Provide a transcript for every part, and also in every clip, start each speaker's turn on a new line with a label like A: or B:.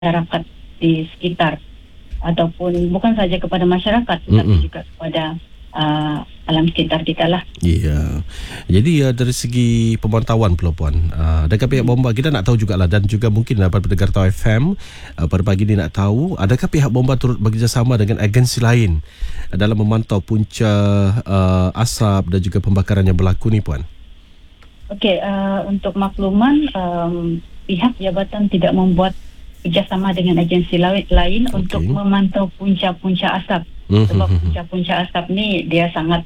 A: masyarakat di sekitar, ataupun bukan saja kepada masyarakat tetapi juga kepada alam sekitar kita lah.
B: Ya. Jadi dari segi pemantauan pula Puan, adakah pihak Bomba, kita nak tahu jugalah, dan juga mungkin para pendengar Tau FM pada pagi ini nak tahu, adakah pihak Bomba turut bekerjasama dengan agensi lain dalam memantau punca asap dan juga pembakaran yang berlaku ni Puan?
A: Okey, untuk makluman, pihak jabatan tidak membuat kerjasama dengan agensi lain untuk memantau punca-punca asap. Sebab punca-punca asap ni dia sangat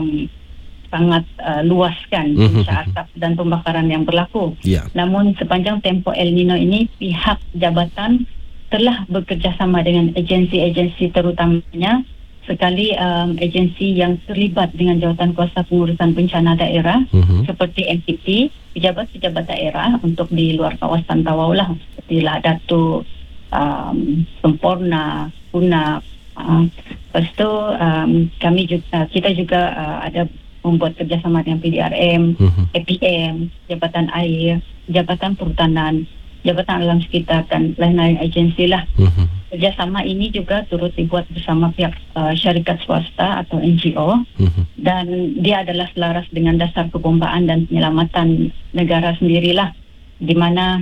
A: luas kan, punca asap dan pembakaran yang berlaku. Namun sepanjang tempoh El Nino ini, pihak jabatan telah bekerjasama dengan agensi-agensi, terutamanya sekali agensi yang terlibat dengan Jawatan Kuasa Pengurusan Bencana Daerah seperti MPT, pejabat-pejabat daerah untuk di luar kawasan Tawau lah, seperti Datuk, Semporna, Puna. Lepas tu kita juga ada membuat kerjasama dengan PDRM, APM, Jabatan Air, Jabatan Perhutanan, Jabatan Alam Sekitar dan lain-lain agensi lah. Kerjasama ini juga turut dibuat bersama pihak syarikat swasta atau NGO, dan dia adalah selaras dengan dasar kebombaan dan penyelamatan negara sendirilah, di mana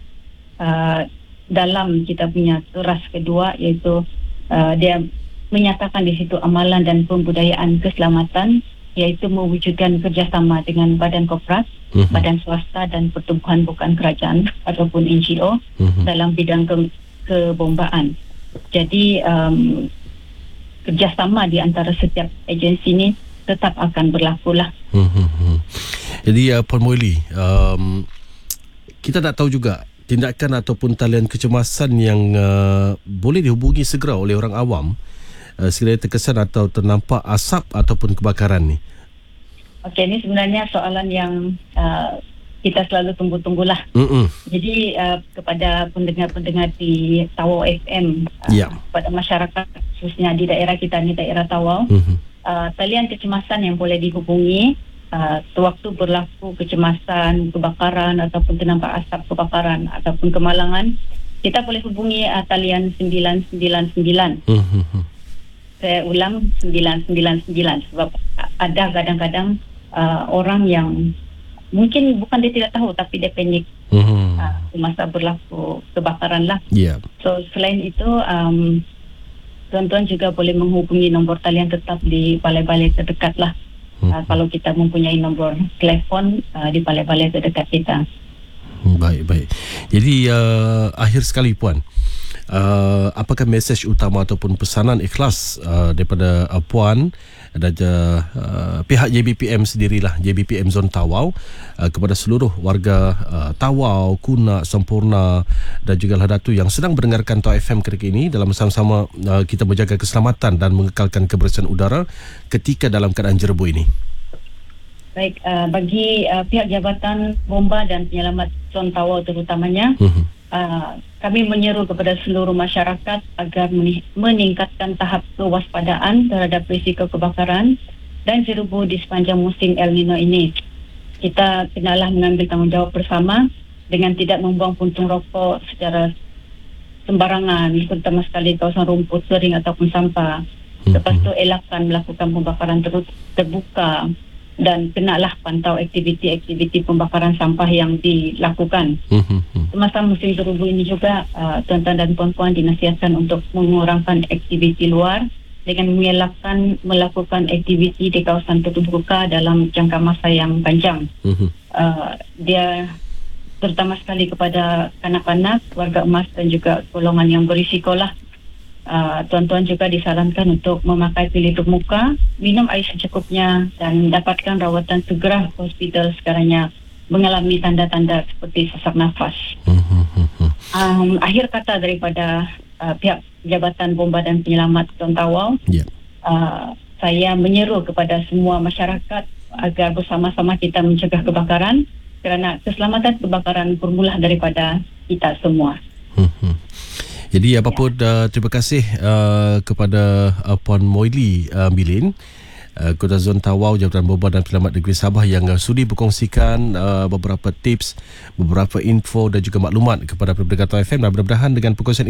A: dalam kita punya turas kedua, iaitu dia menyatakan di situ amalan dan pembudayaan keselamatan, iaitu mewujudkan kerjasama dengan badan korporat, badan swasta dan pertubuhan bukan kerajaan ataupun NGO dalam bidang kebombaan. Jadi kerjasama di antara setiap agensi ini tetap akan berlaku lah.
B: Jadi Puan Moily, kita nak tahu juga tindakan ataupun talian kecemasan yang boleh dihubungi segera oleh orang awam sekiranya terkesan atau ternampak asap ataupun kebakaran ni.
A: Okey, ini sebenarnya soalan yang kita selalu tunggu-tunggulah. Jadi kepada pendengar-pendengar di Tawau FM, kepada masyarakat khususnya di daerah kita ni, daerah Tawau, talian kecemasan yang boleh dihubungi sewaktu berlaku kecemasan, kebakaran ataupun ternampak asap kebakaran ataupun kemalangan, kita boleh hubungi talian 999. Saya ulang, 999, sebab ada kadang-kadang orang yang mungkin bukan dia tidak tahu tapi dia panik masa berlaku kebakaran lah. So selain itu, tuan-tuan juga boleh menghubungi nombor talian tetap di balai-balai terdekat lah. Kalau kita mempunyai nombor telefon di balai-balai terdekat kita.
B: Baik. Jadi akhir sekali Puan, apakah mesej utama ataupun pesanan ikhlas daripada Puan dan pihak JBPM sendirilah, JBPM Zon Tawau, kepada seluruh warga Tawau, Kuna, Sempurna dan juga Ladatu yang sedang mendengarkan Tau FM ketika ini, dalam sama-sama kita menjaga keselamatan dan mengekalkan kebersihan udara ketika dalam keadaan jerebu ini?
A: Baik, bagi pihak Jabatan Bomba dan Penyelamat Zon Tawau terutamanya, kami menyeru kepada seluruh masyarakat agar meningkatkan tahap kewaspadaan terhadap risiko kebakaran dan jerebu di sepanjang musim El Nino ini. Kita kenalah mengambil tanggungjawab bersama dengan tidak membuang puntung rokok secara sembarangan, terutama sekali kawasan rumput kering ataupun sampah. Lepas tu elakkan melakukan pembakaran terbuka dan kenalah pantau aktiviti-aktiviti pembakaran sampah yang dilakukan. Semasa musim jerebu ini juga, tuan-tuan dan puan-puan dinasihatkan untuk mengurangkan aktiviti luar dengan mengelakkan melakukan aktiviti di kawasan terbuka dalam jangka masa yang panjang. Dia terutama sekali kepada kanak-kanak, warga emas dan juga golongan yang berisiko lah. Tuan-tuan juga disarankan untuk memakai pelitup muka, minum air secukupnya dan dapatkan rawatan segera hospital sekiranya mengalami tanda-tanda seperti sesak nafas. Akhir kata daripada pihak Jabatan Bomba dan Penyelamat Zon Tawau, saya menyeru kepada semua masyarakat agar bersama-sama kita mencegah kebakaran, kerana keselamatan kebakaran bermula daripada kita semua.
B: Jadi apapun terima kasih kepada Puan Moily Milin Kota Zon Tawau, Jabatan Bomba dan Penyelamat Negeri Sabah yang sudi berkongsikan beberapa tips, beberapa info dan juga maklumat kepada pendengar Tawau FM. Dan mudah-mudahan dengan perkongsian